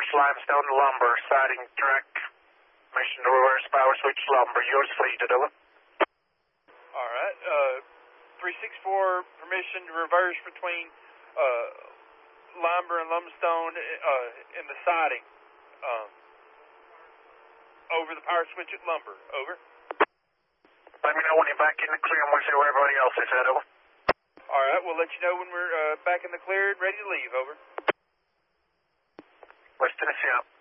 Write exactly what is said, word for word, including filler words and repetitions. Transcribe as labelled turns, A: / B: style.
A: limestone lumber, siding track. Mission to reverse power switch lumber. Yours fleeted, over.
B: All right. Uh, three six four, permission to reverse between uh, lumber and limestone uh, in the siding. Um, over the power switch at lumber. Over.
A: Let me know when you're back in the clear and we'll see where everybody else is at, over.
B: All right. We'll let you know when we're uh, back in the cleared, ready to leave. Over.
A: West Tennessee out.